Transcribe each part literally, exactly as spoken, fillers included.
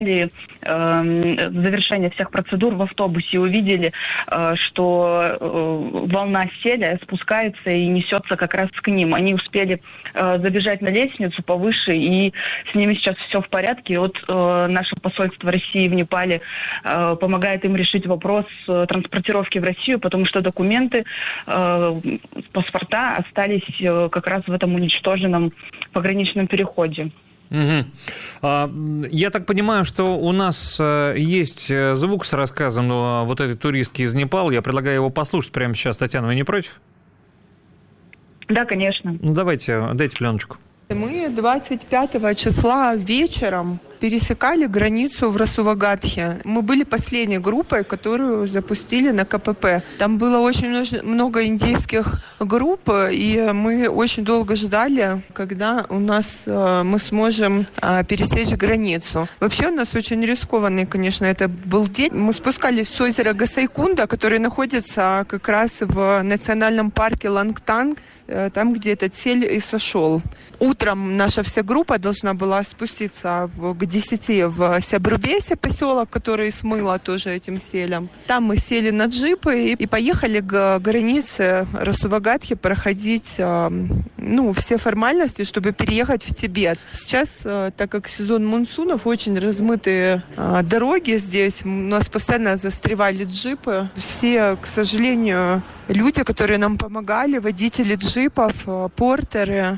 завершения всех процедур в автобусе увидели, что волна селя спускается и несется как раз к ним. Они успели забежать на лестницу повыше, и с ними сейчас все в порядке. И вот наше посольство России в Непале помогает им решить вопрос транспортировки в Россию, потому что документы, паспорта остались как раз в этом уничтоженном пограничном переходе. Угу. Я так понимаю, что у нас есть звук с рассказом вот этой туристки из Непала. Я предлагаю его послушать прямо сейчас. Татьяна, вы не против? Да, конечно. Ну, давайте, дайте пленочку. Мы двадцать пятого числа вечером пересекали границу в Расувагатхе. Мы были последней группой, которую запустили на ка пэ пэ. Там было очень много индейских групп, и мы очень долго ждали, когда у нас мы сможем пересечь границу. Вообще у нас очень рискованный, конечно, это был день. Мы спускались с озера Гасайкунда, который находится как раз в национальном парке Лангтанг, там, где этот сель и сошел. Утром наша вся группа должна была спуститься к десяти в Сябрубесе, поселок, который смыло тоже этим селем. Там мы сели на джипы и поехали к границе Расувагатхи проходить ну, все формальности, чтобы переехать в Тибет. Сейчас, так как сезон монсунов, очень размытые дороги здесь, у нас постоянно застревали джипы. Все, к сожалению, люди, которые нам помогали, водители джипов, портеры,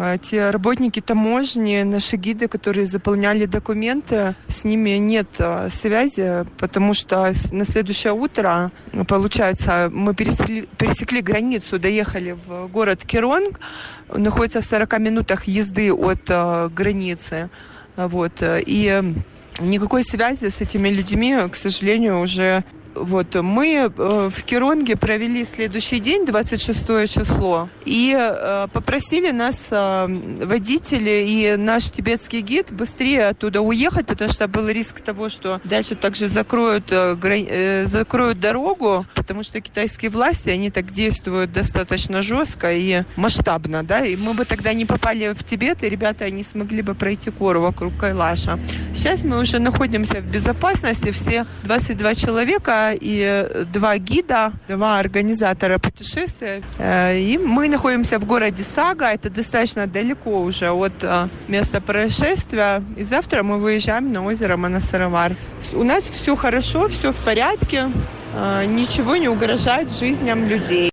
те работники таможни, наши гиды, которые заполняли документы, с ними нет связи, потому что на следующее утро, получается, мы пересекли, пересекли границу, доехали в город Керонг, находится в сорока минутах езды от границы, вот, и никакой связи с этими людьми, к сожалению, уже. Вот, мы э, в Керонге провели следующий день, двадцать шестое число, и э, попросили нас э, водители и наш тибетский гид быстрее оттуда уехать, потому что был риск того, что дальше также закроют, э, грани- э, закроют дорогу, потому что китайские власти, они так действуют достаточно жестко и масштабно, да, и мы бы тогда не попали в Тибет, и ребята не смогли бы пройти гору вокруг Кайлаша. Сейчас мы уже находимся в безопасности, все двадцать два человека, и два гида, два организатора путешествия. И мы находимся в городе Сага, это достаточно далеко уже от места происшествия. И завтра мы выезжаем на озеро Манасаравар. У нас все хорошо, все в порядке, ничего не угрожает жизням людей.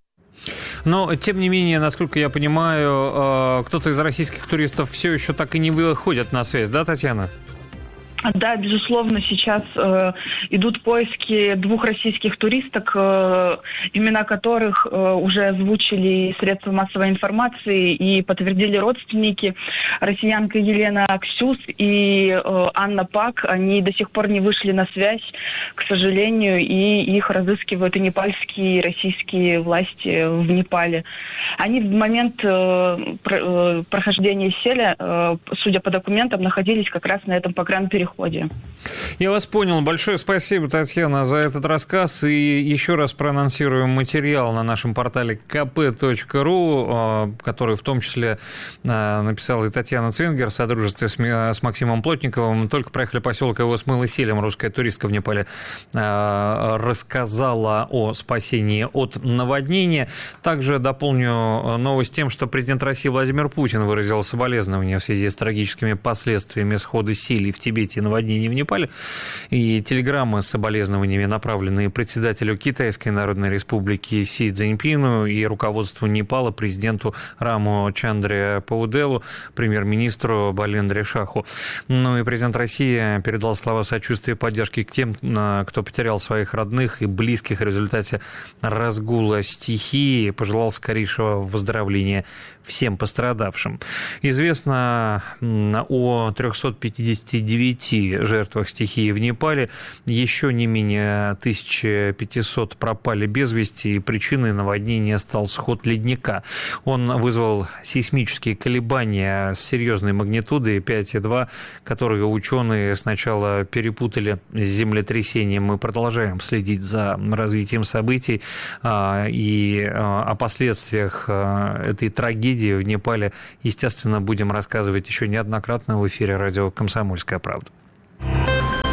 Но, тем не менее, насколько я понимаю, кто-то из российских туристов все еще так и не выходит на связь, да, Татьяна? Да, безусловно, сейчас э, идут поиски двух российских туристок, э, имена которых э, уже озвучили средства массовой информации и подтвердили родственники. Россиянка Елена Ксюс и э, Анна Пак, они до сих пор не вышли на связь, к сожалению, и их разыскивают и непальские, и российские власти в Непале. Они в момент э, про, э, прохождения селя, э, судя по документам, находились как раз на этом погранпереходе. Я вас понял. Большое спасибо, Татьяна, за этот рассказ. И еще раз проанонсируем материал на нашем портале ка пэ точка ру, который в том числе написала и Татьяна Цвингер в содружестве с Максимом Плотниковым. Только проехали поселок, его смыло селем. Русская туристка в Непале рассказала о спасении от наводнения. Также дополню новость тем, что президент России Владимир Путин выразил соболезнования в связи с трагическими последствиями схода силы в Тибете и наводнений в Непале. И телеграммы с соболезнованиями, направленные председателю Китайской Народной Республики Си Цзиньпину и руководству Непала, президенту Раму Чандре Пауделу, премьер-министру Балендре Шаху. Ну и президент России передал слова сочувствия и поддержки к тем, кто потерял своих родных и близких в результате разгула стихии, пожелал скорейшего выздоровления всем пострадавшим. Известно о трехстах пятидесяти девяти жертвах стихии в Непале. Еще не менее тысяча пятьсот пропали без вести, и причиной наводнения стал сход ледника. Он вызвал сейсмические колебания с серьезной магнитудой пять и два, которые ученые сначала перепутали с землетрясением. Мы продолжаем следить за развитием событий и о последствиях этой трагедии в Непале, естественно, будем рассказывать еще неоднократно в эфире радио «Комсомольская правда».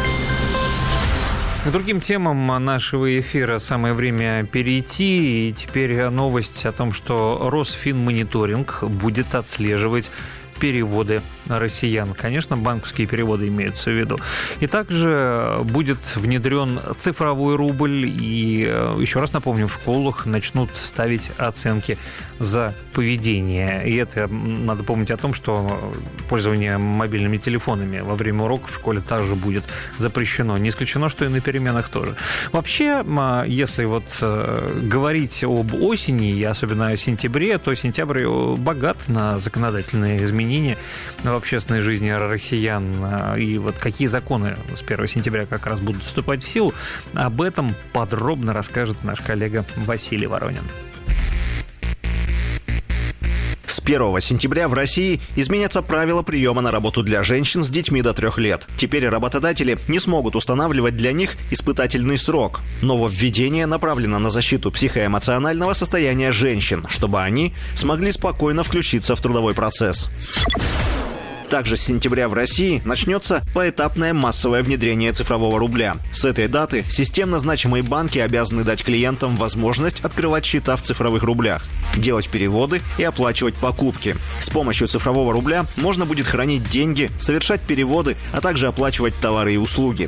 К другим темам нашего эфира самое время перейти. И теперь новость о том, что Росфинмониторинг будет отслеживать переводы россиян. Конечно, банковские переводы имеются в виду. И также будет внедрен цифровой рубль. И еще раз напомню, в школах начнут ставить оценки за поведение. И это надо помнить о том, что пользование мобильными телефонами во время уроков в школе также будет запрещено. Не исключено, что и на переменах тоже. Вообще, если вот говорить об осени, и особенно о сентябре, то сентябрь богат на законодательные изменения в общественной жизни россиян. И вот какие законы с первого сентября как раз будут вступать в силу, об этом подробно расскажет наш коллега Василий Воронин. С первого сентября в России изменятся правила приема на работу для женщин с детьми до трех лет. Теперь работодатели не смогут устанавливать для них испытательный срок. Нововведение направлено на защиту психоэмоционального состояния женщин, чтобы они смогли спокойно включиться в трудовой процесс. Также с сентября в России начнется поэтапное массовое внедрение цифрового рубля. С этой даты системно значимые банки обязаны дать клиентам возможность открывать счета в цифровых рублях, делать переводы и оплачивать покупки. С помощью цифрового рубля можно будет хранить деньги, совершать переводы, а также оплачивать товары и услуги.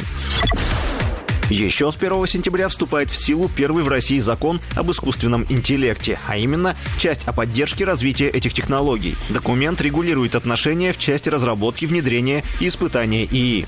Еще с первого сентября вступает в силу первый в России закон об искусственном интеллекте, а именно часть о поддержке развития этих технологий. Документ регулирует отношения в части разработки, внедрения и испытания ИИ.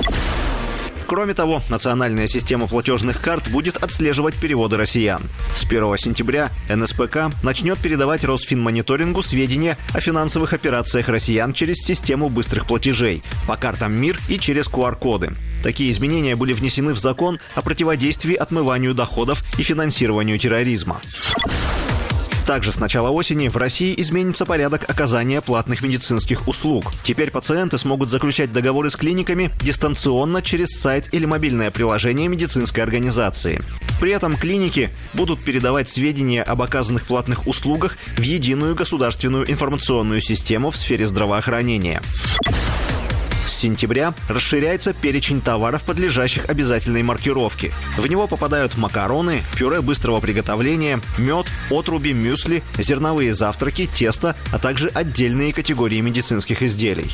Кроме того, национальная система платежных карт будет отслеживать переводы россиян. С первого сентября эн эс пэ ка начнет передавать Росфинмониторингу сведения о финансовых операциях россиян через систему быстрых платежей, по картам МИР и через ку ар коды. Такие изменения были внесены в закон о противодействии отмыванию доходов и финансированию терроризма. Также с начала осени в России изменится порядок оказания платных медицинских услуг. Теперь пациенты смогут заключать договоры с клиниками дистанционно через сайт или мобильное приложение медицинской организации. При этом клиники будут передавать сведения об оказанных платных услугах в единую государственную информационную систему в сфере здравоохранения. С сентября расширяется перечень товаров, подлежащих обязательной маркировке. В него попадают макароны, пюре быстрого приготовления, мед, отруби, мюсли, зерновые завтраки, тесто, а также отдельные категории медицинских изделий.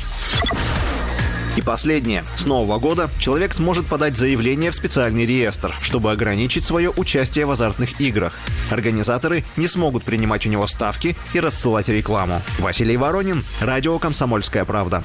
И последнее. С нового года человек сможет подать заявление в специальный реестр, чтобы ограничить свое участие в азартных играх. Организаторы не смогут принимать у него ставки и рассылать рекламу. Василий Воронин, радио «Комсомольская правда».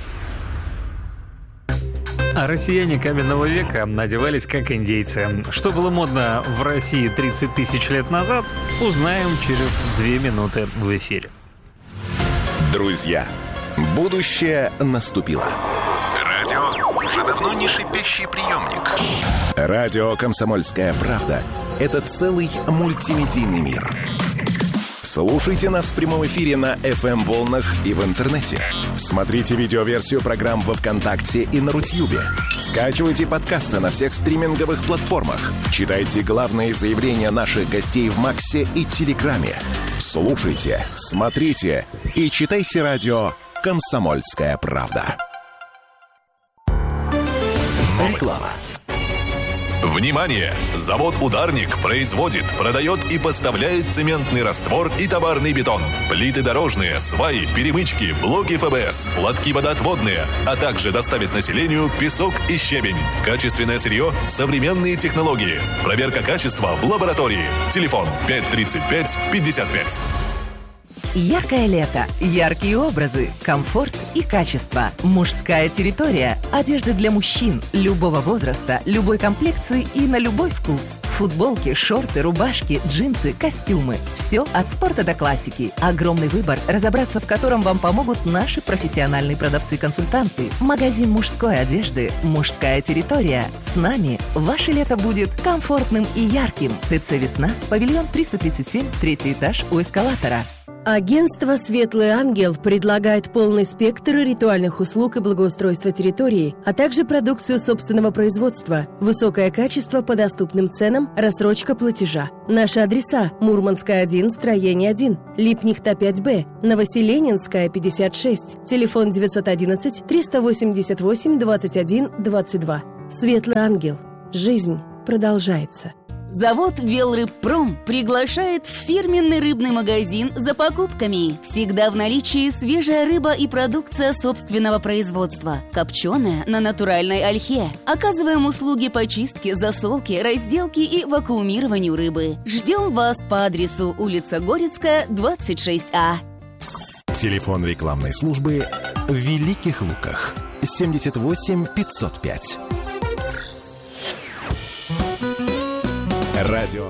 А россияне каменного века одевались как индейцы. Что было модно в России тридцать тысяч лет назад, узнаем через две минуты в эфире. Друзья, будущее наступило. Радио уже давно не шипящий приемник. Радио «Комсомольская правда» — это целый мультимедийный мир. Слушайте нас в прямом эфире на эф эм-волнах и в интернете. Смотрите видеоверсию программ во ВКонтакте и на Рутьюбе. Скачивайте подкасты на всех стриминговых платформах. Читайте главные заявления наших гостей в Максе и Телеграме. Слушайте, смотрите и читайте радио «Комсомольская правда». Реклама. Внимание! Завод «Ударник» производит, продает и поставляет цементный раствор и товарный бетон, плиты дорожные, сваи, перемычки, блоки эф бэ эс, лотки водоотводные, а также доставит населению песок и щебень. Качественное сырье, современные технологии. Проверка качества в лаборатории. Телефон пять тридцать пять пятьдесят пять. Яркое лето, яркие образы, комфорт и качество. Мужская территория. Одежда для мужчин любого возраста, любой комплекции и на любой вкус. Футболки, шорты, рубашки, джинсы, костюмы. Все от спорта до классики. Огромный выбор, разобраться в котором вам помогут наши профессиональные продавцы-консультанты. Магазин мужской одежды «Мужская территория». С нами ваше лето будет комфортным и ярким. ТЦ «Весна», павильон триста тридцать семь, третий этаж у эскалатора. Агентство «Светлый ангел» предлагает полный спектр ритуальных услуг и благоустройства территории, а также продукцию собственного производства, высокое качество по доступным ценам, рассрочка платежа. Наши адреса: Мурманская, один, строение один, Липнихта, пять Б, Новоселенинская, пятьдесят шесть, телефон девятьсот одиннадцать триста восемьдесят восемь двадцать один двадцать два. «Светлый ангел». Жизнь продолжается. Завод «Велрыбпром» приглашает в фирменный рыбный магазин за покупками. Всегда в наличии свежая рыба и продукция собственного производства. Копченая на натуральной ольхе. Оказываем услуги по чистке, засолке, разделке и вакуумированию рыбы. Ждем вас по адресу улица Горецкая, двадцать шесть А. Телефон рекламной службы в Великих Луках. семьдесят восемь пятьсот пять. Радио.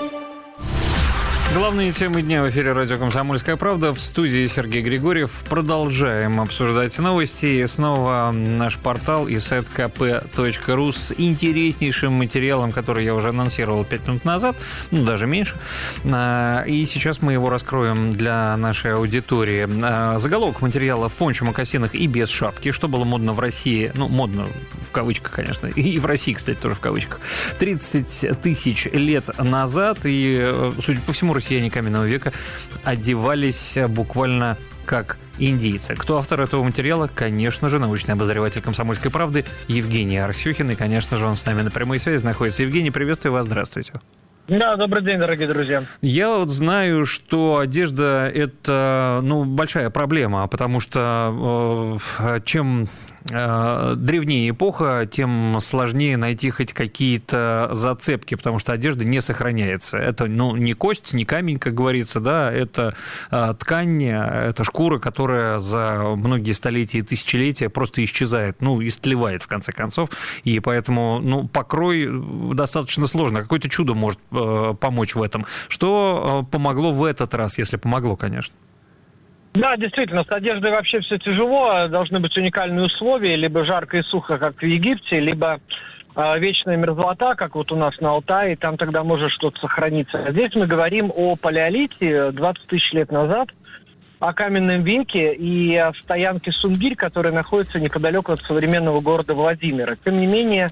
Главные темы дня в эфире радио «Комсомольская правда». В студии Сергей Григорьев. Продолжаем обсуждать новости. И снова наш портал и сайт ка пэ точка ру с интереснейшим материалом, который я уже анонсировал пять минут назад, ну, даже меньше. И сейчас мы его раскроем для нашей аудитории. Заголовок материала: в пончо, мокасинах и без шапки. Что было модно в России? Ну, модно в кавычках, конечно. И в России, кстати, тоже в кавычках. тридцать тысяч лет назад. И, судя по всему, россияне каменного века одевались буквально как индийцы. Кто автор этого материала? Конечно же, научный обозреватель «Комсомольской правды» Евгений Арсюхин. И, конечно же, он с нами на прямой связи находится. Евгений, приветствую вас, здравствуйте. Да, добрый день, дорогие друзья. Я вот знаю, что одежда – это, ну, большая проблема, потому что э, чем э, древнее эпоха, тем сложнее найти хоть какие-то зацепки, потому что одежда не сохраняется. Это, ну, не кость, не камень, как говорится, да, это э, ткань, это шкура, которая за многие столетия и тысячелетия просто исчезает, ну, истлевает, в конце концов, и поэтому, ну, покрой достаточно сложно. Какое-то чудо может помочь в этом. Что помогло в этот раз, если помогло, конечно? Да, действительно, с одеждой вообще все тяжело. Должны быть уникальные условия. Либо жарко и сухо, как в Египте, либо э, вечная мерзлота, как вот у нас на Алтае, и там тогда может что-то сохраниться. А здесь мы говорим о палеолите двадцать тысяч лет назад, о каменном веке и о стоянке Сунгирь, которая находится неподалеку от современного города Владимира. Тем не менее,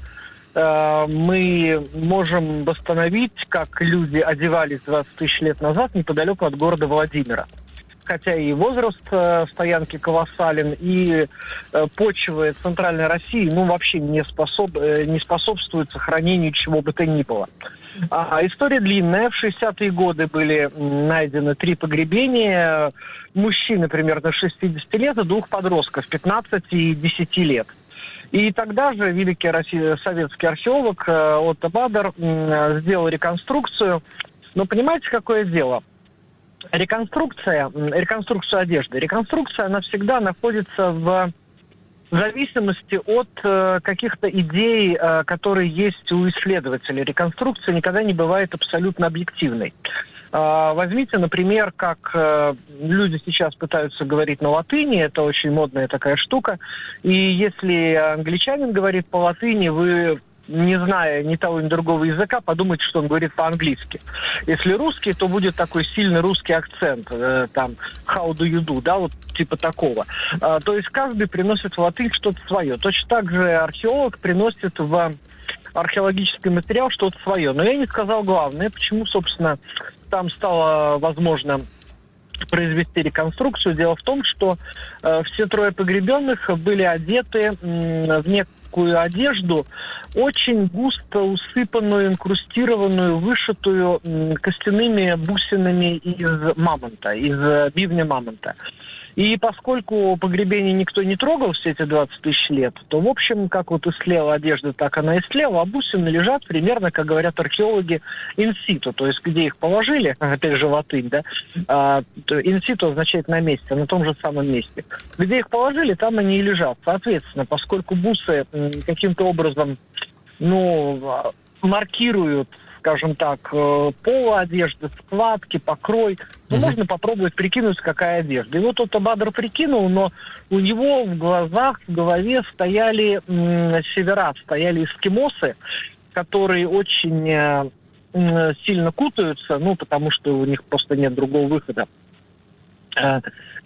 мы можем восстановить, как люди одевались двадцать тысяч лет назад неподалеку от города Владимира. Хотя и возраст стоянки колоссален, и почва Центральной России, ну, вообще не, способ, не способствует сохранению чего бы то ни было. А история длинная. В шестидесятые годы были найдены три погребения. Мужчины примерно шестьдесят лет и двух подростков пятнадцать и десять лет. И тогда же великий российский, советский археолог Отто Бадер сделал реконструкцию. Но понимаете, какое дело? Реконструкция, реконструкция одежды. Реконструкция, она всегда находится в зависимости от каких-то идей, которые есть у исследователей. Реконструкция никогда не бывает абсолютно объективной. Возьмите, например, как люди сейчас пытаются говорить на латыни, это очень модная такая штука, и если англичанин говорит по латыни, вы, не зная ни того, ни другого языка, подумайте, что он говорит по-английски. Если русский, то будет такой сильный русский акцент, там, how do you do, да, вот типа такого. То есть каждый приносит в латынь что-то свое. Точно так же археолог приносит в археологический материал что-то свое. Но я не сказал главное, почему, собственно, там стало возможно произвести реконструкцию. Дело в том, что э, все трое погребенных были одеты э, в некую одежду, очень густо усыпанную, инкрустированную, вышитую э, костяными бусинами из мамонта, из э, бивня мамонта. И поскольку погребение никто не трогал все эти двадцать тысяч лет, то, в общем, как вот истлела одежда, так она истлела, а бусины лежат примерно, как говорят археологи, инситу, то есть где их положили, опять же латынь, да, инситу означает на месте, на том же самом месте. Где их положили, там они и лежат. Соответственно, поскольку бусы каким-то образом, ну, маркируют, скажем так, пола одежды, складки, покрой, ну, mm-hmm. можно попробовать прикинуть, какая одежда. И вот Отто Бадер прикинул, но у него в глазах, в голове стояли м- севера, стояли эскимосы, которые очень э, э, сильно кутаются, ну, потому что у них просто нет другого выхода. Э,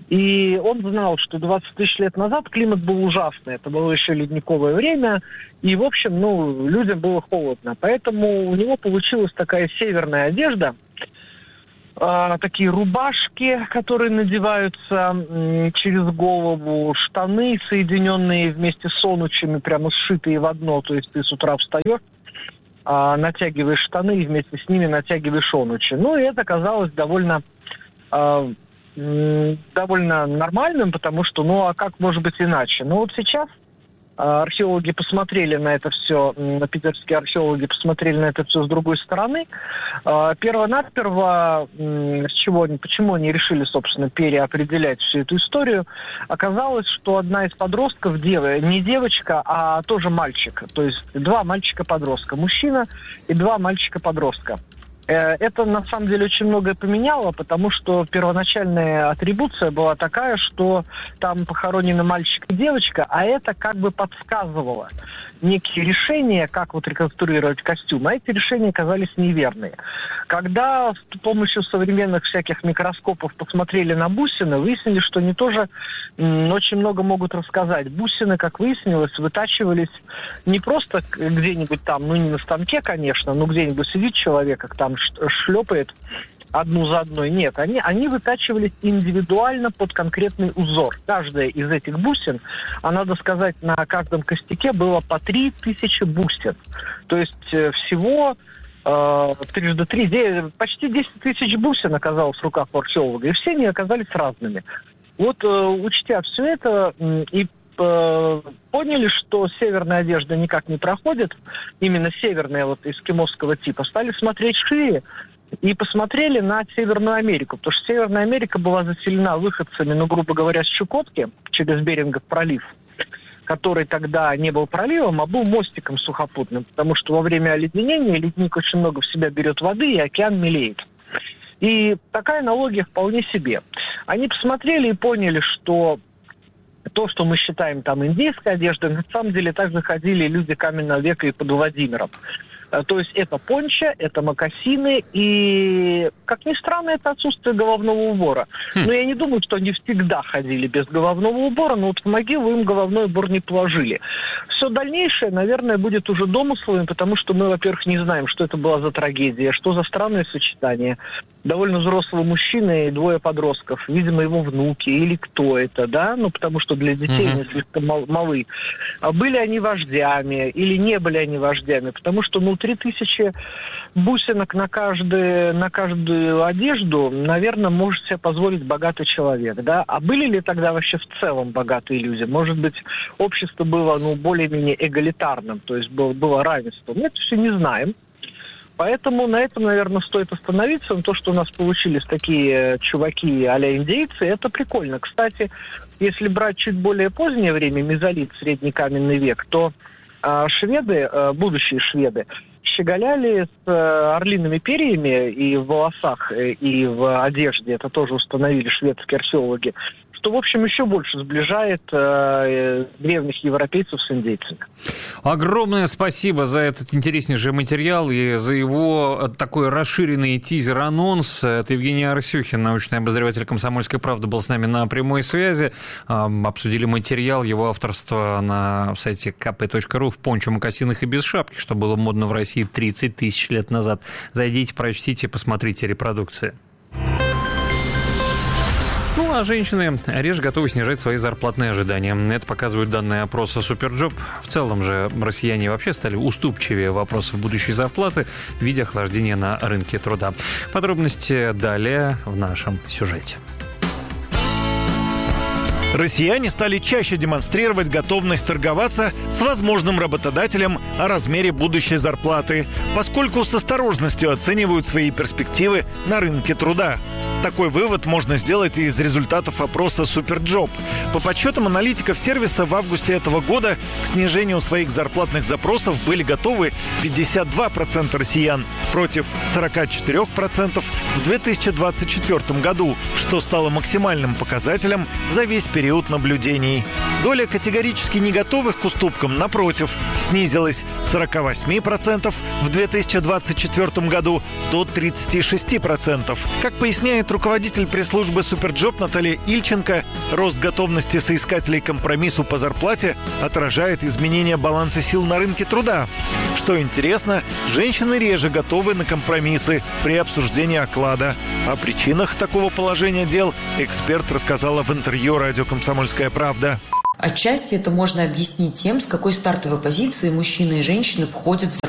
И он знал, что двадцать тысяч лет назад климат был ужасный. Это было еще ледниковое время. И, в общем, ну, людям было холодно. Поэтому у него получилась такая северная одежда. Э, такие рубашки, которые надеваются э, через голову. Штаны, соединенные вместе с онучами, прямо сшитые в одно. То есть ты с утра встаешь, а, натягиваешь штаны и вместе с ними натягиваешь онучи. Ну, и это казалось довольно, а, м, довольно нормальным, потому что, ну, а как может быть иначе? Ну, вот сейчас а, археологи посмотрели на это все, питерские археологи посмотрели на это все с другой стороны. А, перво-наперво, м, с чего они, почему они решили, собственно, переопределять всю эту историю, оказалось, что одна из подростков, дев... не девочка, а тоже мальчик. То есть два мальчика-подростка, мужчина и два мальчика-подростка. Это, на самом деле, очень многое поменяло, потому что первоначальная атрибуция была такая, что там похоронены мальчик и девочка, а это как бы подсказывало некие решения, как вот реконструировать костюм, а эти решения оказались неверные. Когда с помощью современных всяких микроскопов посмотрели на бусины, выяснили, что они тоже м, очень много могут рассказать. Бусины, как выяснилось, вытачивались не просто где-нибудь там, ну не на станке, конечно, но где-нибудь сидит человек, как там шлепает одну за одной. Нет, они, они вытачивались индивидуально под конкретный узор. Каждая из этих бусин, а надо сказать, на каждом костяке было по три тысячи бусин. То есть э, всего э, трижды три, де, почти десять тысяч бусин оказалось в руках у археолога, и все они оказались разными. Вот э, учтя все это э, и э, поняли, что северная одежда никак не проходит, именно северная, вот эскимосского типа, стали смотреть шире, и посмотрели на Северную Америку, потому что Северная Америка была заселена выходцами, ну, грубо говоря, с Чукотки через Берингов пролив, который тогда не был проливом, а был мостиком сухопутным, потому что во время оледенения ледник очень много в себя берет воды, и океан мелеет. И такая аналогия вполне себе. Они посмотрели и поняли, что то, что мы считаем там индейской одеждой, на самом деле также ходили люди каменного века и под Владимиром. То есть это пончо, это мокасины и, как ни странно, это отсутствие головного убора. Хм. Но я не думаю, что они всегда ходили без головного убора, но вот в могилу им головной убор не положили. Все дальнейшее, наверное, будет уже домыслами, потому что мы, во-первых, не знаем, что это была за трагедия, что за странное сочетание. Довольно взрослый мужчина и двое подростков, видимо, его внуки или кто это, да, ну, потому что для детей mm-hmm. они слишком мал- малы. А были они вождями или не были они вождями, потому что, ну, три тысячи бусинок на, каждый, на каждую одежду, наверное, может себе позволить богатый человек, да. А были ли тогда вообще в целом богатые люди? Может быть, общество было, ну, более-менее эгалитарным, то есть было, было равенство. Мы это все не знаем. Поэтому на этом, наверное, стоит остановиться. Но то, что у нас получились такие чуваки а-ля индейцы, это прикольно. Кстати, если брать чуть более позднее время, мезолит, средний каменный век, то э, шведы, э, будущие шведы, щеголяли с э, орлиными перьями и в волосах, э, и в одежде. Это тоже установили шведские археологи. Что, в общем, еще больше сближает э, древних европейцев с индейцами. Огромное спасибо за этот интереснейший материал и за его такой расширенный тизер-анонс. Это Евгений Арсюхин, научный обозреватель «Комсомольской правды», был с нами на прямой связи. Обсудили материал, его авторство на сайте ка пэ точка ру в пончо, мокасинах и без шапки, что было модно в России тридцать тысяч лет назад. Зайдите, прочтите, посмотрите репродукции. Ну, а женщины реже готовы снижать свои зарплатные ожидания. Это показывают данные опроса Суперджоп. В целом же россияне вообще стали уступчивее вопросов будущей зарплаты в виде охлаждения на рынке труда. Подробности далее в нашем сюжете. Россияне стали чаще демонстрировать готовность торговаться с возможным работодателем о размере будущей зарплаты, поскольку с осторожностью оценивают свои перспективы на рынке труда. Такой вывод можно сделать из результатов опроса Суперджоп. По подсчетам аналитиков сервиса, в августе этого года к снижению своих зарплатных запросов были готовы пятьдесят два процента россиян против сорок четыре процента в две тысячи двадцать четвёртом году, что стало максимальным показателем за весь период наблюдений. Доля категорически не готовых к уступкам, напротив, снизилась с сорока восьми процентов в две тысячи двадцать четвёртом году до тридцати шести процентов. Как поясняет руководитель пресс-службы Суперджоп Наталья Ильченко, рост готовности соискателей компромиссу по зарплате отражает изменение баланса сил на рынке труда. Что интересно, женщины реже готовы на компромиссы при обсуждении оклада. О причинах такого положения дел эксперт рассказала в интервью радио «Комсомольская правда». Отчасти это можно объяснить тем, с какой стартовой позиции мужчины и женщины входят в зарплату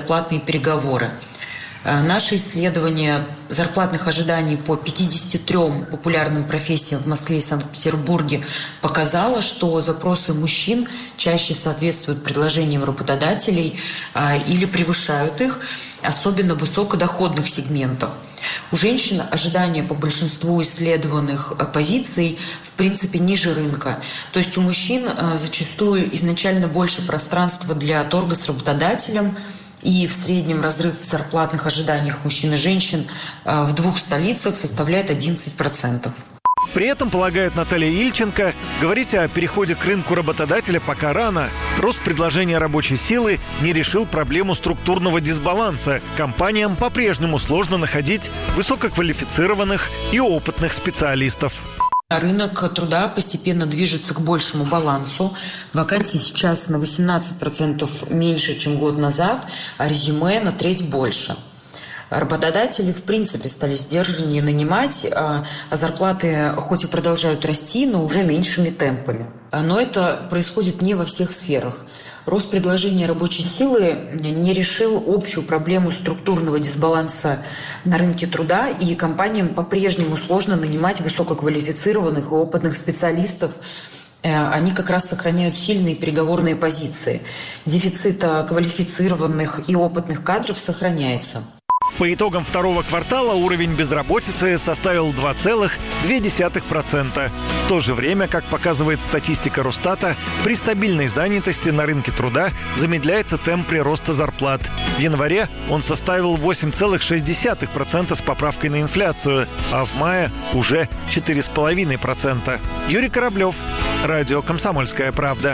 зарплатные переговоры. Наше исследование зарплатных ожиданий по пятидесяти трём популярным профессиям в Москве и Санкт-Петербурге показало, что запросы мужчин чаще соответствуют предложениям работодателей или превышают их, особенно в высокодоходных сегментах. У женщин ожидания по большинству исследованных позиций в принципе ниже рынка. То есть у мужчин зачастую изначально больше пространства для торга с работодателем, и в среднем разрыв в зарплатных ожиданиях мужчин и женщин в двух столицах составляет одиннадцать процентов. При этом, полагает Наталья Ильченко, говорить о переходе к рынку работодателя пока рано. Рост предложения рабочей силы не решил проблему структурного дисбаланса. Компаниям по-прежнему сложно находить высококвалифицированных и опытных специалистов. Рынок труда постепенно движется к большему балансу. Вакансий сейчас на восемнадцать процентов меньше, чем год назад, а резюме на треть больше. Работодатели, в принципе, стали сдержаннее нанимать, а зарплаты хоть и продолжают расти, но уже меньшими темпами. Но это происходит не во всех сферах. Рост предложения рабочей силы не решил общую проблему структурного дисбаланса на рынке труда, и компаниям по-прежнему сложно нанимать высококвалифицированных и опытных специалистов. Они как раз сохраняют сильные переговорные позиции. Дефицит квалифицированных и опытных кадров сохраняется. По итогам второго квартала уровень безработицы составил два целых две десятых процента. В то же время, как показывает статистика Росстата, при стабильной занятости на рынке труда замедляется темп прироста зарплат. В январе он составил восемь целых шесть десятых процента с поправкой на инфляцию, а в мае уже четыре целых пять десятых процента. Юрий Кораблев, радио «Комсомольская правда».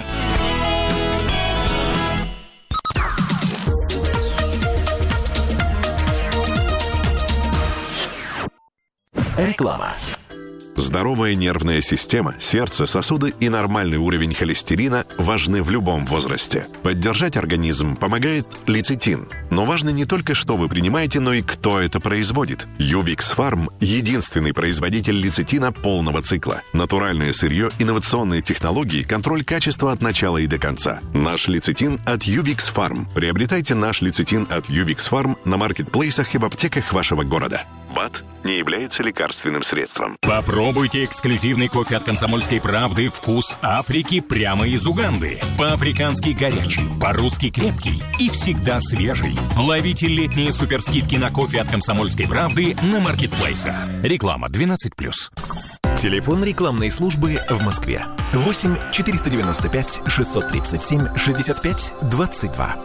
Реклама. Здоровая нервная система, сердце, сосуды и нормальный уровень холестерина важны в любом возрасте. Поддержать организм помогает лецитин. Но важно не только, что вы принимаете, но и кто это производит. Ювикс Фарм – единственный производитель лецитина полного цикла. Натуральное сырье, инновационные технологии, контроль качества от начала и до конца. Наш лецитин от Ювикс Фарм. Приобретайте наш лецитин от Ювикс Фарм на маркетплейсах и в аптеках вашего города. БАД не является лекарственным средством. Попробуйте эксклюзивный кофе от «Комсомольской правды» «Вкус Африки» прямо из Уганды. По-африкански горячий, по-русски крепкий и всегда свежий. Ловите летние суперскидки на кофе от «Комсомольской правды» на маркетплейсах. Реклама двенадцать плюс. Телефон рекламной службы в Москве. восемь четыреста девяносто пять шестьсот тридцать семь шестьдесят пять двадцать два.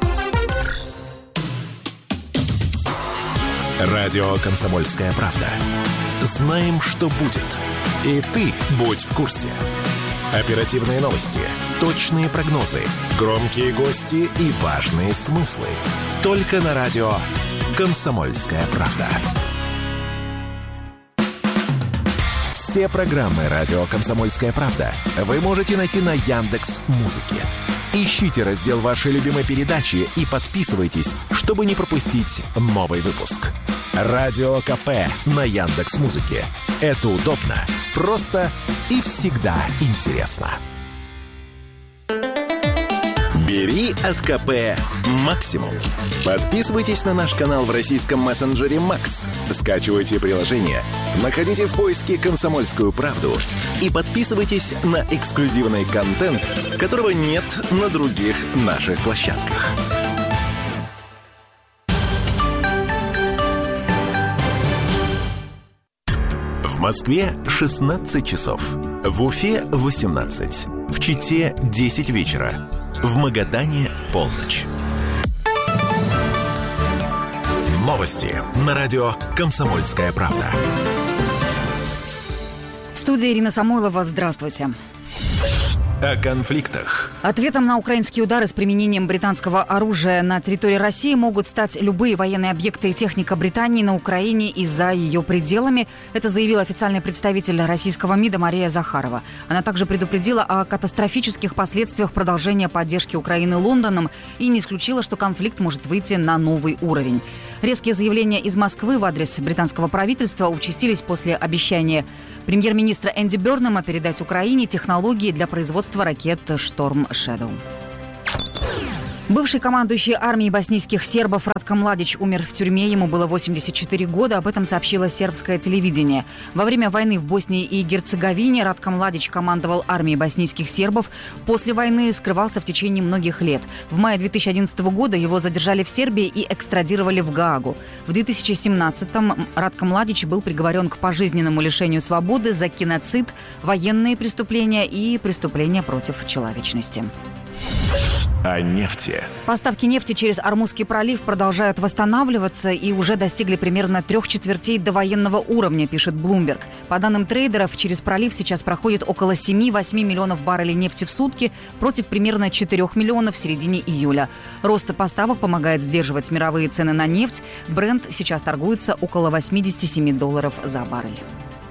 Радио «Комсомольская правда». Знаем, что будет. И ты будь в курсе. Оперативные новости, точные прогнозы, громкие гости и важные смыслы. Только на радио «Комсомольская правда». Все программы радио «Комсомольская правда» вы можете найти на Яндекс.Музыке. Ищите раздел вашей любимой передачи и подписывайтесь, чтобы не пропустить новый выпуск. Радио КП на Яндекс.Музыке. Это удобно, просто и всегда интересно. Бери от КП максимум. Подписывайтесь на наш канал в российском мессенджере Макс. Скачивайте приложение, находите в поиске «Комсомольскую правду» и подписывайтесь на эксклюзивный контент, которого нет на других наших площадках. В Москве шестнадцать часов. В Уфе восемнадцать. В Чите десять вечера. В Магадане полночь. Новости на радио «Комсомольская правда». В студии Ирина Самойлова. Здравствуйте. О конфликтах. Ответом на украинские удары с применением британского оружия на территории России могут стать любые военные объекты и техника Британии на Украине и за ее пределами. Это заявил официальный представитель российского МИДа Мария Захарова. Она также предупредила о катастрофических последствиях продолжения поддержки Украины Лондоном и не исключила, что конфликт может выйти на новый уровень. Резкие заявления из Москвы в адрес британского правительства участились после обещания премьер-министра Энди Бёрнема передать Украине технологии для производства ракет «Шторм Шэдоу». Бывший командующий армией боснийских сербов Ратко Младич умер в тюрьме. Ему было восемьдесят четыре года. Об этом сообщило сербское телевидение. Во время войны в Боснии и Герцеговине Ратко Младич командовал армией боснийских сербов. После войны скрывался в течение многих лет. В мае две тысячи одиннадцатого года его задержали в Сербии и экстрадировали в Гаагу. В две тысячи семнадцатом Ратко Младич был приговорен к пожизненному лишению свободы за геноцид, военные преступления и преступления против человечности. О нефти. Поставки нефти через Ормузский пролив продолжают восстанавливаться и уже достигли примерно трех четвертей довоенного уровня, пишет Bloomberg. По данным трейдеров, через пролив сейчас проходит около семь-восемь миллионов баррелей нефти в сутки против примерно четырех миллионов в середине июля. Рост поставок помогает сдерживать мировые цены на нефть. Брент сейчас торгуется около восемьдесят семь долларов за баррель.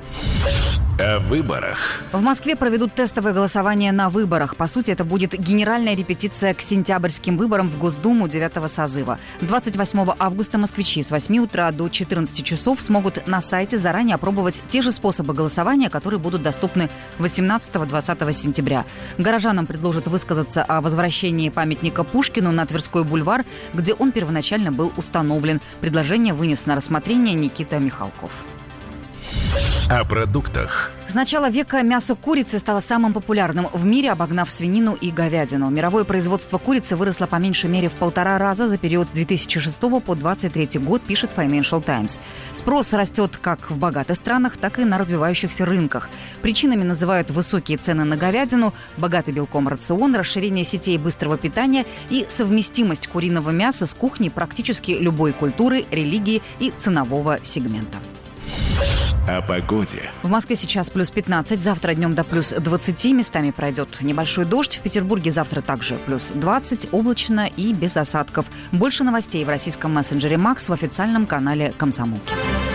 О выборах. В Москве проведут тестовое голосование на выборах. По сути, это будет генеральная репетиция к сентябрьским выборам в Госдуму девятого созыва. двадцать восьмого августа москвичи с восьми утра до четырнадцати часов смогут на сайте заранее опробовать те же способы голосования, которые будут доступны восемнадцатого-двадцатого сентября. Горожанам предложат высказаться о возвращении памятника Пушкину на Тверской бульвар, где он первоначально был установлен. Предложение вынес на рассмотрение Никита Михалков. О продуктах. С начала века мясо курицы стало самым популярным в мире, обогнав свинину и говядину. Мировое производство курицы выросло по меньшей мере в полтора раза за период с две тысячи шестого по двадцать третий год, пишет Financial Times. Спрос растет как в богатых странах, так и на развивающихся рынках. Причинами называют высокие цены на говядину, богатый белком рацион, расширение сетей быстрого питания и совместимость куриного мяса с кухней практически любой культуры, религии и ценового сегмента. О погоде. В Москве сейчас плюс пятнадцать, завтра днем до плюс двадцати, местами пройдет небольшой дождь. В Петербурге завтра также плюс двадцать, облачно и без осадков. Больше новостей в российском мессенджере Макс в официальном канале «Комсомолки».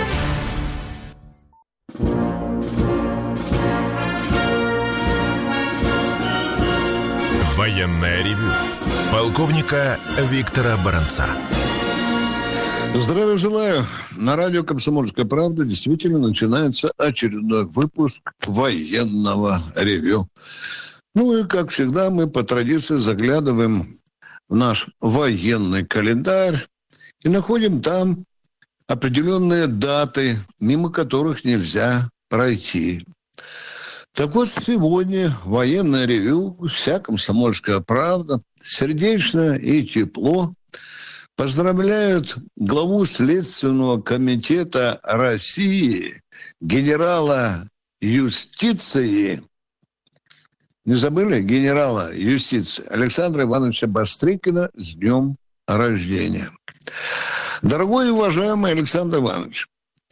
Военное ревю полковника Виктора Баранца. Здравия желаю. На радио «Комсомольская правда» действительно начинается очередной выпуск военного ревю. Ну и, как всегда, мы по традиции заглядываем в наш военный календарь и находим там определенные даты, мимо которых нельзя пройти. Так вот, сегодня военное ревю, вся «Комсомольская правда», сердечно и тепло поздравляют главу Следственного комитета России, генерала юстиции, не забыли, генерала юстиции Александра Ивановича Бастрыкина с днем рождения. Дорогой и уважаемый Александр Иванович,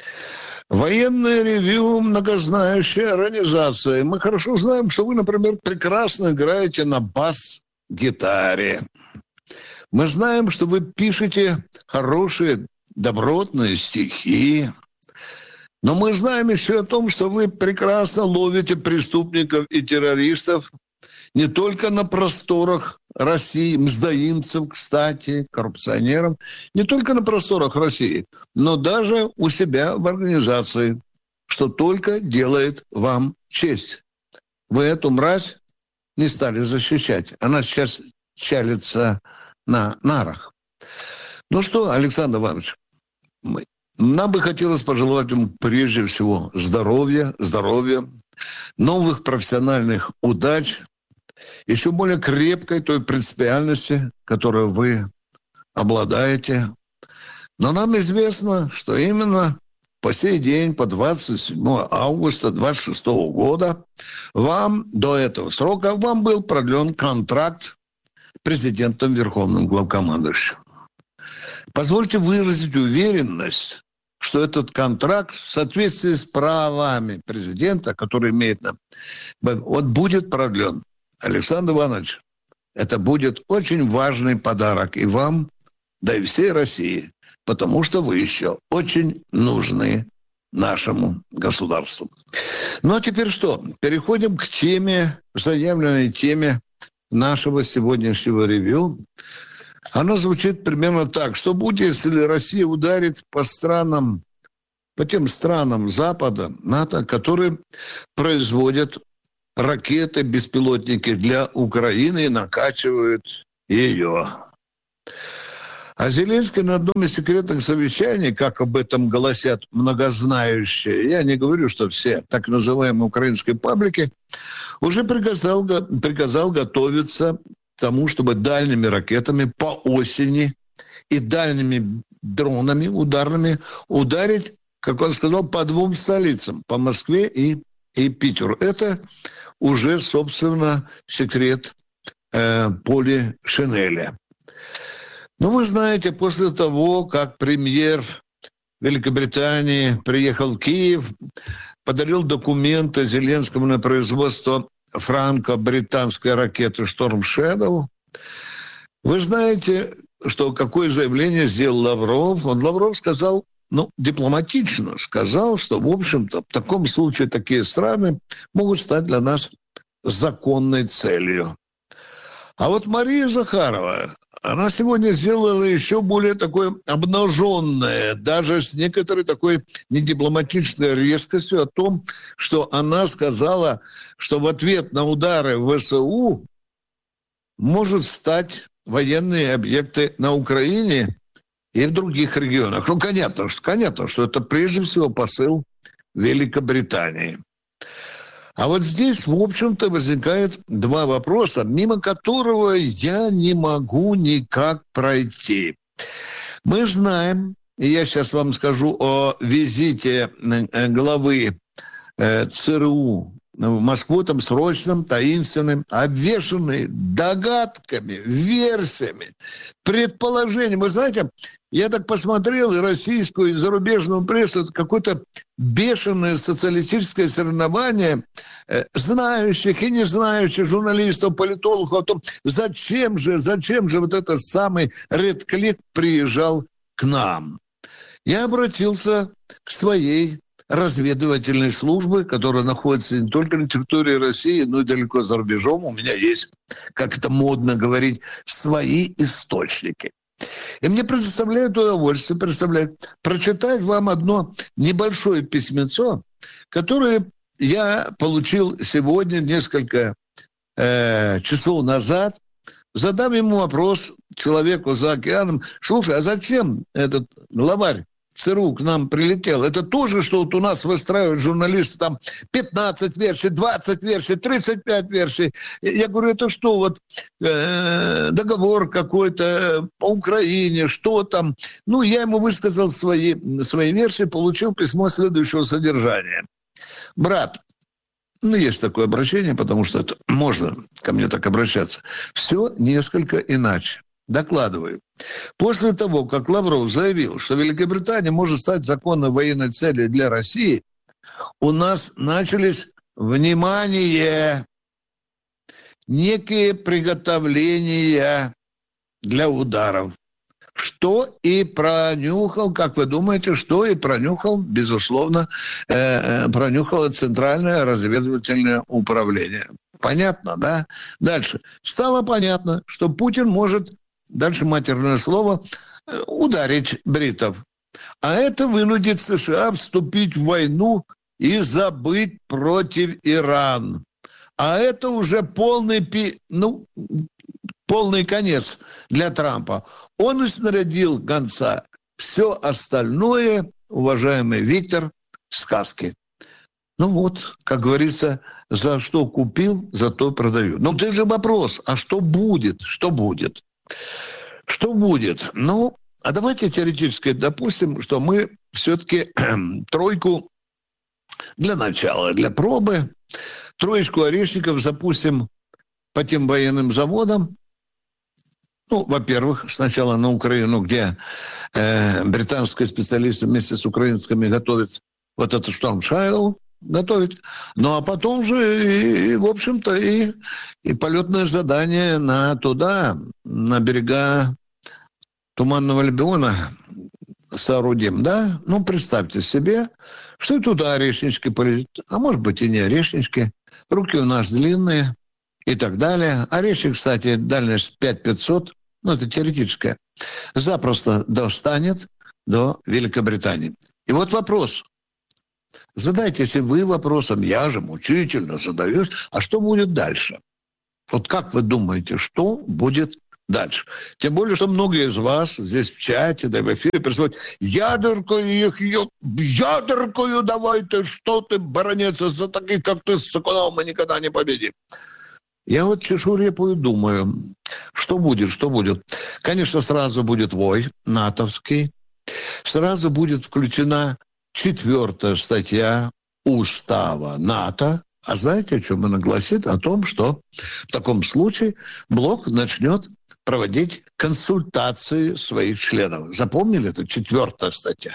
военное ревю – многознающая организация. Мы хорошо знаем, что вы, например, прекрасно играете на бас-гитаре. Мы знаем, что вы пишете хорошие, добротные стихи. Но мы знаем еще о том, что вы прекрасно ловите преступников и террористов не только на просторах России, мздоимцев, кстати, коррупционеров, не только на просторах России, но даже у себя в организации, что только делает вам честь. Вы эту мразь не стали защищать. Она сейчас чалится на нарах. Ну что, Александр Иванович, мы, нам бы хотелось пожелать вам прежде всего здоровья, здоровья, новых профессиональных удач, еще более крепкой той принципиальности, которой вы обладаете. Но нам известно, что именно по сей день, по двадцать седьмого августа двадцать шестого года, вам до этого срока вам был продлен контракт президентом Верховным главкомандующим. Позвольте выразить уверенность, что этот контракт в соответствии с правами президента, который имеет нам, вот будет продлен. Александр Иванович, это будет очень важный подарок и вам, да и всей России, потому что вы еще очень нужны нашему государству. Ну а теперь что? Переходим к теме, заявленной теме нашего сегодняшнего ревью. Оно звучит примерно так. Что будет, если Россия ударит по странам, по тем странам Запада, НАТО, которые производят ракеты, беспилотники для Украины и накачивают ее? А Зеленский на одном из секретных совещаний, как об этом голосят многознающие, я не говорю, что все так называемые украинские паблики, уже приказал, приказал готовиться к тому, чтобы дальними ракетами по осени и дальними дронами ударными ударить, как он сказал, по двум столицам, по Москве и, и Питеру. Это уже, собственно, секрет э, Поли Шинеля. Ну, вы знаете, после того, как премьер Великобритании приехал в Киев, подарил документы Зеленскому на производство франко-британской ракеты «Шторм Шэдоу», вы знаете, что какое заявление сделал Лавров? Он, Лавров, сказал, ну, дипломатично сказал, что, в общем-то, в таком случае такие страны могут стать для нас законной целью. А вот Мария Захарова, она сегодня сделала еще более такое обнаженное, даже с некоторой такой недипломатичной резкостью о том, что она сказала, что в ответ на удары ВСУ может стать военные объекты на Украине и в других регионах. Ну, понятно, что, понятно, что это прежде всего посыл Великобритании. А вот здесь, в общем-то, возникает два вопроса, мимо которого я не могу никак пройти. Мы знаем, и я сейчас вам скажу о визите главы ЦРУ в Москву, там срочным, таинственным, обвешанный догадками, версиями, предположениями. Вы знаете, я так посмотрел и российскую, и зарубежную прессу, это какое-то бешеное социалистическое соревнование э, знающих и не знающих журналистов, политологов о том, зачем же, зачем же вот этот самый Редклифф приезжал к нам. Я обратился к своей разведывательной службы, которая находится не только на территории России, но и далеко за рубежом. У меня есть, как это модно говорить, свои источники. И мне предоставляет удовольствие, представляет, прочитать вам одно небольшое письмецо, которое я получил сегодня, несколько э, часов назад, задав ему вопрос человеку за океаном: слушай, а зачем этот главарь ЦРУ к нам прилетел? Это тоже, что вот у нас выстраивают журналисты, там пятнадцать версий, двадцать версий, тридцать пять версий. Я говорю, это что, вот э, договор какой-то по Украине, что там? Ну, я ему высказал свои, свои версии, получил письмо следующего содержания. Брат, ну, есть такое обращение, потому что это можно ко мне так обращаться. Все несколько иначе. Докладываю. После того, как Лавров заявил, что Великобритания может стать законной военной целью для России, у нас начались, внимание, некие приготовления для ударов. Что и пронюхал, как вы думаете, что и пронюхал, безусловно, э, пронюхало Центральное разведывательное управление. Понятно, да? Дальше. Стало понятно, что Путин может, дальше матерное слово, ударить бритов. А это вынудит США вступить в войну и забыть против Ирана. А это уже полный, пи... ну, полный конец для Трампа. Он и снарядил гонца. Все остальное, уважаемый Виктор, сказки. Ну вот, как говорится, за что купил, за то продаю. Но ты же вопрос, а что будет? Что будет? Что будет? Ну, а давайте теоретически допустим, что мы все-таки тройку для начала, для пробы, троечку орешников запустим по тем военным заводам. Ну, во-первых, сначала на Украину, где э, британские специалисты вместе с украинскими готовят вот этот Storm Shadow, готовить. Ну, а потом же, и, и, в общем-то, и, и полетное задание на туда, на берега Туманного Альбиона соорудим, да? Ну, представьте себе, что и туда орешнички полетят. А может быть, и не орешнички. Руки у нас длинные и так далее. Орешник, кстати, дальность пять тысяч пятьсот, ну, это теоретическое, запросто достанет до Великобритании. И вот вопрос. Задайтесь и вы вопросом, я же мучительно задаюсь, а что будет дальше? Вот как вы думаете, что будет дальше. Тем более, что многие из вас здесь в чате, да и в эфире присутствуют. Ядеркою их, ядеркою давай ты, что ты, баронец, за таких, как ты, Сакунов, мы никогда не победим. Я вот чешу репу и думаю, что будет, что будет. Конечно, сразу будет вой натовский, сразу будет включена четвертая статья устава НАТО. А знаете, о чем она гласит? О том, что в таком случае блок начнет проводить консультации своих членов. Запомнили? Это четвертая статья.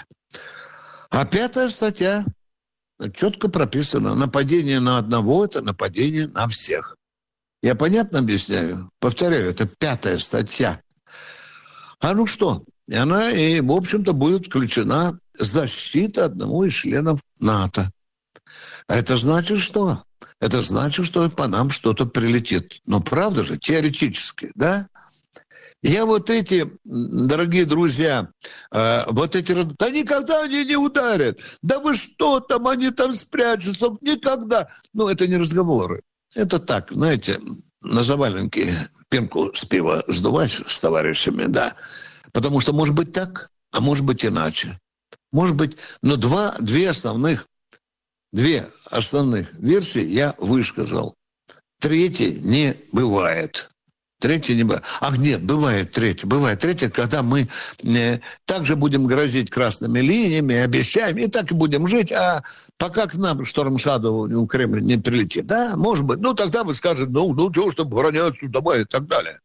А пятая статья четко прописано. Нападение на одного – это нападение на всех. Я понятно объясняю? Повторяю, это пятая статья. А ну что? И она, и, в общем-то, будет включена защита одного из членов НАТО. А это значит что? Это значит, что по нам что-то прилетит. Но правда же, теоретически, да? Я вот эти, дорогие друзья, э, вот эти... Да никогда они не ударят. Да вы что там, они там спрячутся. Никогда. Ну, это не разговоры. Это так, знаете, на заваленке пенку с пива сдувать с товарищами, да. Потому что может быть так, а может быть иначе. Может быть, но два, две основных Две основных версии я высказал. Третьей не бывает. Третья не бывает. Ах, нет, бывает третья. Бывает третья, когда мы э, также будем грозить красными линиями, обещаем, и так и будем жить, а пока к нам Storm Shadow в Кремль не прилетит. Да, может быть. Ну, тогда вы скажете, ну, ну, чего, чтобы броняться, давай, и так далее.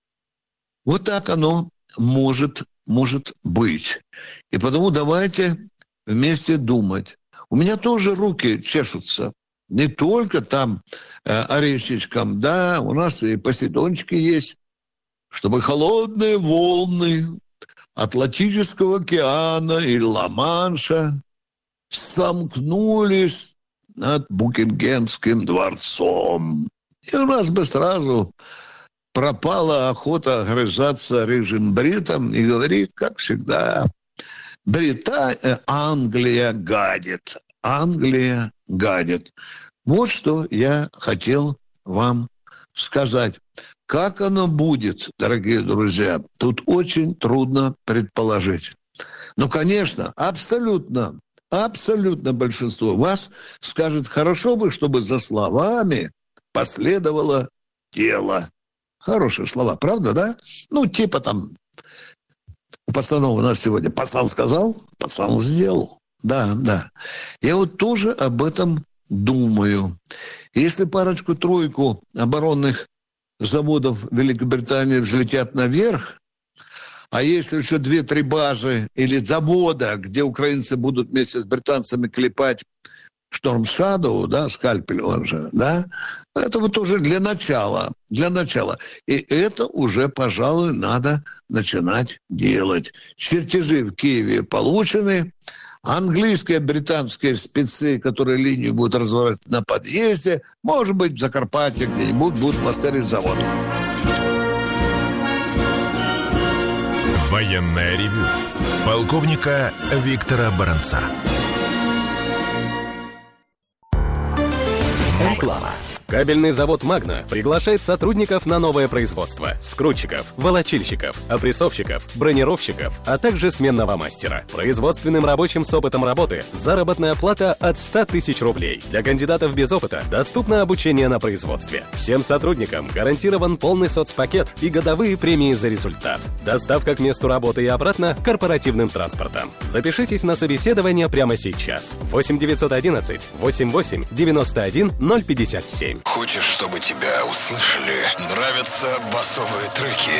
Вот так оно может, может быть. И потому давайте вместе думать. У меня тоже руки чешутся. Не только там э, орешечком, да, у нас и посейдончики есть, чтобы холодные волны Атлантического океана и Ла-Манша сомкнулись над Букингемским дворцом. И у нас бы сразу пропала охота грызаться рыжим бритом и говорить, как всегда... Британия, Англия гадит. Англия гадит. Вот что я хотел вам сказать. Как оно будет, дорогие друзья, тут очень трудно предположить. Но, конечно, абсолютно, абсолютно большинство вас скажет, хорошо бы, чтобы за словами последовало дело. Хорошие слова, правда, да? Ну, типа там... У пацанов у нас сегодня пацан сказал, пацан сделал. Да, да. Я вот тоже об этом думаю. Если парочку-тройку оборонных заводов Великобритании взлетят наверх, а если еще две-три базы или завода, где украинцы будут вместе с британцами клепать Storm Shadow, да, скальпель он же, да, это вот уже для начала, для начала. И это уже, пожалуй, надо начинать делать. Чертежи в Киеве получены. Английские, британские спецы, которые линию будут разворачивать на подъезде, может быть, в Закарпатье где-нибудь будут мастерить завод. Военное ревю полковника Виктора Баранца. Реклама. Кабельный завод «Магна» приглашает сотрудников на новое производство. Скрутчиков, волочильщиков, опрессовщиков, бронировщиков, а также сменного мастера. Производственным рабочим с опытом работы заработная плата от ста тысяч рублей. Для кандидатов без опыта доступно обучение на производстве. Всем сотрудникам гарантирован полный соцпакет и годовые премии за результат. Доставка к месту работы и обратно корпоративным транспортом. Запишитесь на собеседование прямо сейчас. восемь девятьсот одиннадцать восемьдесят восемь девяносто один ноль пятьдесят семь. Хочешь, чтобы тебя услышали? Нравятся басовые треки?